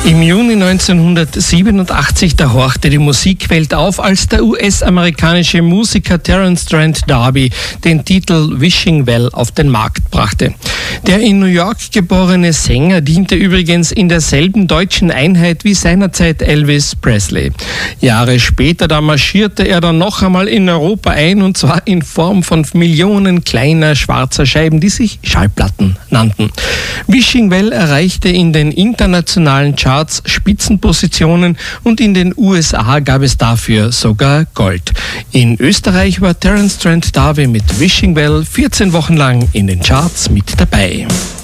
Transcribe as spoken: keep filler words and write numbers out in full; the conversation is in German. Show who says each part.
Speaker 1: Im Juni neunzehnhundertsiebenundachtzig, da horchte die Musikwelt auf, als der U S-amerikanische Musiker Terence Trent D'Arby den Titel Wishing Well auf den Markt brachte. Der in New York geborene Sänger diente übrigens in derselben deutschen Einheit wie seinerzeit Elvis Presley. Jahre später, da marschierte er dann noch einmal in Europa ein, und zwar in Form von Millionen kleiner schwarzer Scheiben, die sich Schallplatten nannten. Wishing Well erreichte in den internationalen Charts Spitzenpositionen und in den U S A gab es dafür sogar Gold. In Österreich war Terence Trent D'Arby mit Wishing Well vierzehn Wochen lang in den Charts mit dabei.